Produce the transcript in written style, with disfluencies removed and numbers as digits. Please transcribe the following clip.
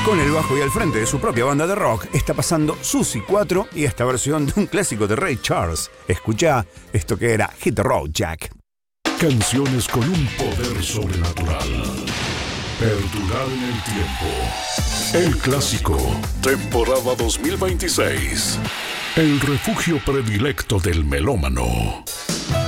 Con el bajo y al frente de su propia banda de rock, está pasando Susie 4 y esta versión de un clásico de Ray Charles. Escuchá esto que era Hit the Road Jack. Canciones con un poder sobrenatural. Perdurar en el tiempo. El clásico, temporada 2026. El refugio predilecto del melómano.